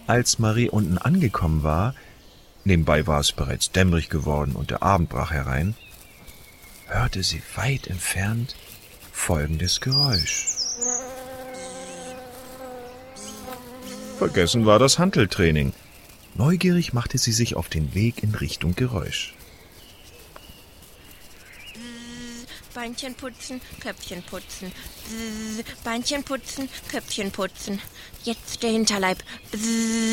Als Marie unten angekommen war, nebenbei war es bereits dämmerig geworden und der Abend brach herein, hörte sie weit entfernt folgendes Geräusch. Vergessen war das Hanteltraining. Neugierig machte sie sich auf den Weg in Richtung Geräusch. Beinchen putzen, Köpfchen putzen. Beinchen putzen, Köpfchen putzen. Jetzt der Hinterleib.